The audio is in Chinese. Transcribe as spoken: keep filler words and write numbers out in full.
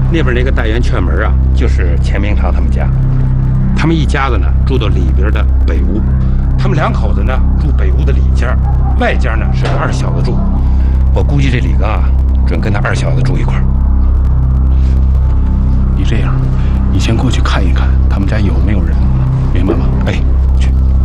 那边那个大圆圈门啊，就是钱明堂他们家。他们一家子呢住到里边的北屋，他们两口子呢住北屋的里间，外间呢是个二小子住。我估计这李刚啊，准跟他二小子住一块儿。 你这样，你先过去看一看他们家有没有